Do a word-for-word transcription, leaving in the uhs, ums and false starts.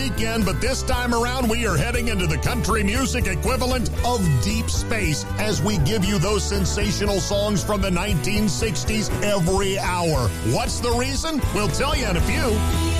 weekend, but this time around we are heading into the country music equivalent of deep space as we give you those sensational songs from the nineteen sixties every hour. What's the reason? We'll tell you in a few.